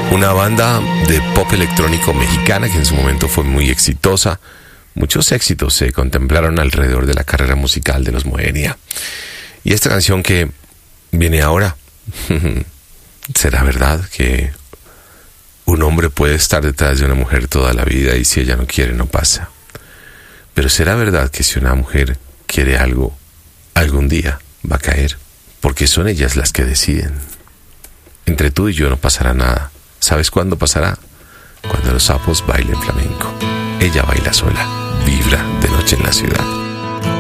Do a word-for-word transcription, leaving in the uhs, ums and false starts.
Una banda de pop electrónico mexicana que en su momento fue muy exitosa. Muchos éxitos se contemplaron alrededor de la carrera musical de los Moenia. Y esta canción que viene ahora, ¿será verdad que un hombre puede estar detrás de una mujer toda la vida y si ella no quiere no pasa? Pero ¿será verdad que si una mujer quiere algo, algún día va a caer? Porque son ellas las que deciden. Entre tú y yo no pasará nada. ¿Sabes cuándo pasará? Cuando los sapos bailen flamenco. Ella baila sola, vibra de noche en la ciudad.